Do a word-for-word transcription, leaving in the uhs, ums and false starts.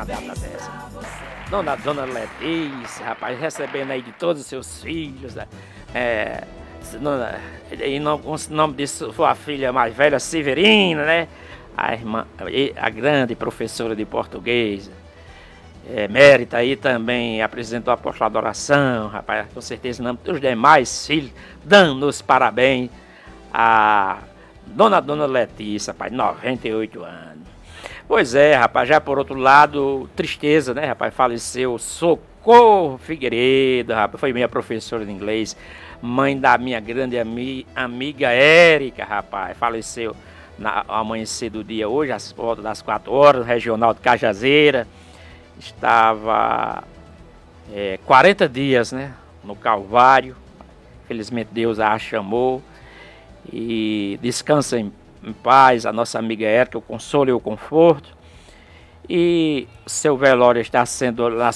uma data dessa. Dona, dona Letícia, rapaz, recebendo aí de todos os seus filhos, né? É, dona, em nome, com o nome de sua filha mais velha, Severina, né? A irmã, a grande professora de português, é, Mérita aí também apresentou a apostolado de oração, rapaz, com certeza em nome dos demais filhos, dando os parabéns a dona Dona Letícia, rapaz, noventa e oito anos. Pois é, rapaz, já por outro lado, tristeza, né, rapaz, faleceu Socorro Figueiredo, rapaz, foi minha professora de inglês, mãe da minha grande ami, amiga Érica, rapaz, faleceu na, ao amanhecer do dia hoje, às voltas das quatro horas, regional de Cajazeira. Estava é, quarenta dias, né, no Calvário. Felizmente Deus a chamou. E descansa em, em paz a nossa amiga Érica, o consolo e o conforto. E seu velório está sendo lá